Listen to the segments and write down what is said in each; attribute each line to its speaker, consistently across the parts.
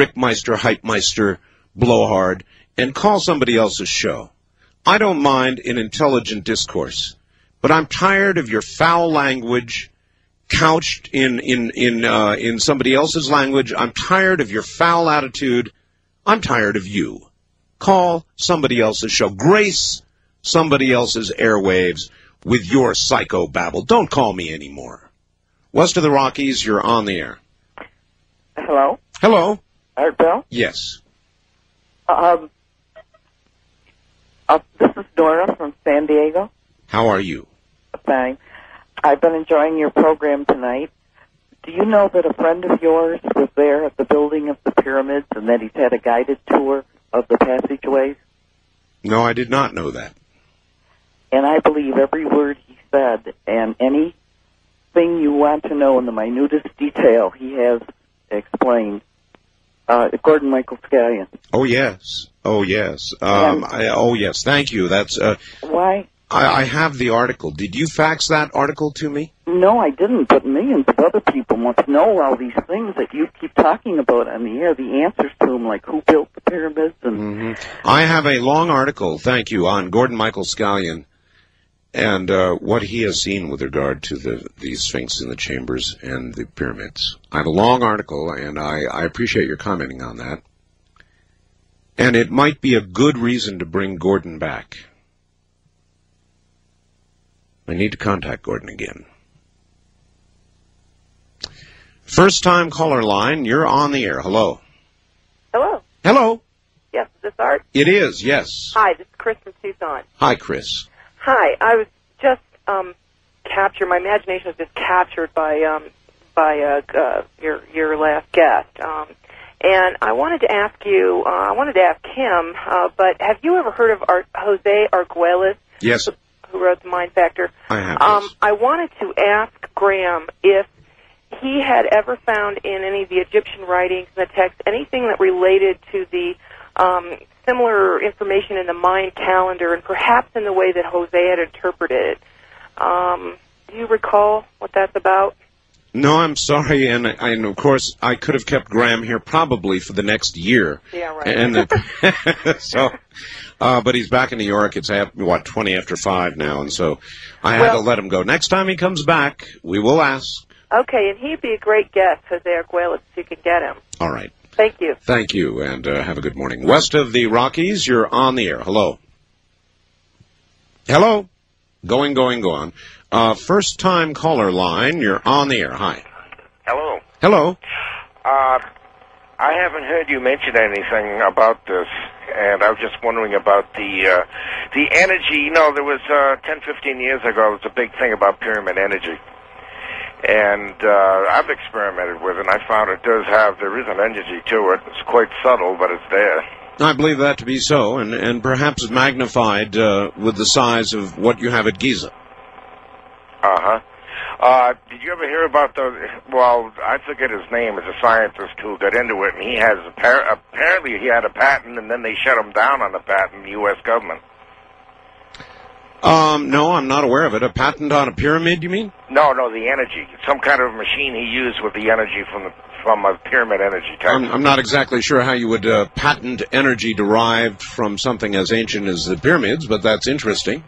Speaker 1: Rickmeister, Hypemeister, blowhard, and call somebody else's show. I don't mind an intelligent discourse, but I'm tired of your foul language couched in somebody else's language. I'm tired of your foul attitude. I'm tired of you. Call somebody else's show. Grace somebody else's airwaves with your psychobabble. Don't call me anymore. West of the Rockies, you're on the air.
Speaker 2: Hello?
Speaker 1: Hello?
Speaker 2: Art Bell?
Speaker 1: Yes.
Speaker 2: This is Dora from San Diego.
Speaker 1: How are you?
Speaker 2: Fine. I've been enjoying your program tonight. Do you know that a friend of yours was there at the building of the pyramids and that he's had a guided tour of the passageways?
Speaker 1: No, I did not know that.
Speaker 2: And I believe every word he said, and anything you want to know in the minutest detail he has explained. Gordon Michael Scallion.
Speaker 1: Oh, yes. Oh, yes. Oh, yes. Thank you. That's
Speaker 2: why?
Speaker 1: I have the article. Did you fax that article to me?
Speaker 2: No, I didn't, but millions of other people want to know all these things that you keep talking about on the air, the answers to them, like who built the pyramids. And
Speaker 1: I have a long article, thank you, on Gordon Michael Scallion and what he has seen with regard to the Sphinx in the chambers and the pyramids. I have a long article, and I appreciate your commenting on that. And it might be a good reason to bring Gordon back. I need to contact Gordon again. First time caller line, you're on the air. Hello.
Speaker 3: Hello.
Speaker 1: Hello.
Speaker 3: Yes, is this Art?
Speaker 1: It is, yes.
Speaker 3: Hi, this is Chris from Tucson.
Speaker 1: Hi, Chris.
Speaker 3: Hi, I was just captured. My imagination was just captured by your last guest. And I wanted to ask you, I wanted to ask him, but have you ever heard of Jose Arguelles?
Speaker 1: Yes.
Speaker 3: Who wrote The Mind Factor?
Speaker 1: I have. Yes.
Speaker 3: I wanted to ask Graham if he had ever found in any of the Egyptian writings and the text anything that related to the similar information in the Mayan calendar and perhaps in the way that Jose had interpreted it. Do you recall what that's about?
Speaker 1: No, I'm sorry, and of course I could have kept Graham here probably for the next year.
Speaker 3: Yeah, right.
Speaker 1: And but he's back in New York. It's 20 after 5 now, and so I had to let him go. Next time he comes back, we will ask.
Speaker 3: Okay, and he'd be a great guest, Jose Arguelles, if you could get him.
Speaker 1: All right.
Speaker 3: Thank you.
Speaker 1: Thank you, and have a good morning. West of the Rockies, you're on the air. Hello. Hello. Going on. First-time caller line, you're on the air. Hi.
Speaker 4: Hello.
Speaker 1: Hello.
Speaker 4: I haven't heard you mention anything about this, and I was just wondering about the energy. You know, there was 10, 15 years ago, there was a big thing about pyramid energy. And I've experimented with it, and I found there is an energy to it. It's quite subtle, but it's there.
Speaker 1: I believe that to be so, and perhaps magnified with the size of what you have at Giza.
Speaker 4: Did you ever hear about I forget his name, it's a scientist who got into it, and he has, apparently he had a patent, and then they shut him down on the patent, the U.S. government.
Speaker 1: No, I'm not aware of it. A patent on a pyramid, you mean?
Speaker 4: No, the energy. Some kind of machine he used with the energy from a pyramid energy type.
Speaker 1: I'm not exactly sure how you would patent energy derived from something as ancient as the pyramids, but that's interesting.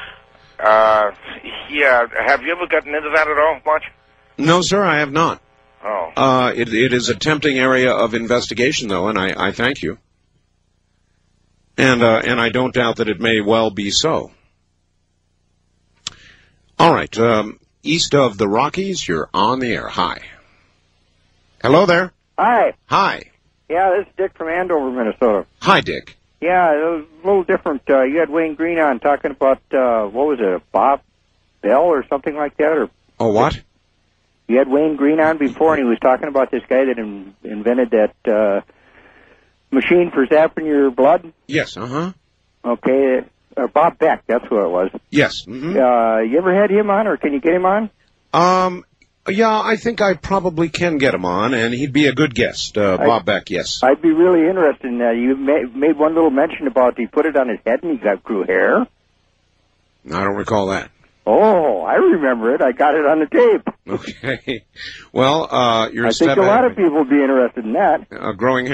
Speaker 4: Yeah. Have you ever gotten into that at all, much?
Speaker 1: No, sir, I have not.
Speaker 4: Oh.
Speaker 1: It is a tempting area of investigation, though, and I thank you. And I don't doubt that it may well be so. All right. East of the Rockies, you're on the air. Hi. Hello there.
Speaker 5: Hi.
Speaker 1: Hi.
Speaker 5: Yeah, this is Dick from Andover, Minnesota.
Speaker 1: Hi, Dick.
Speaker 5: Yeah, it was a little different. You had Wayne Green on talking about, what was it, a Bob Bell or something like that? Or
Speaker 1: what?
Speaker 5: You had Wayne Green on before, and he was talking about this guy that invented that machine for zapping your blood.
Speaker 1: Yes,
Speaker 5: Okay, Bob Beck, that's who it was.
Speaker 1: Yes.
Speaker 5: You ever had him on, or can you get him on?
Speaker 1: Yeah, I think I probably can get him on, and he'd be a good guest. Bob Beck, yes.
Speaker 5: I'd be really interested in that. You made one little mention about he put it on his head and he grew hair.
Speaker 1: I don't recall that.
Speaker 5: Oh, I remember it. I got it on the tape.
Speaker 1: Okay. Well, you're
Speaker 5: I think a lot of people would be interested in that.
Speaker 1: Growing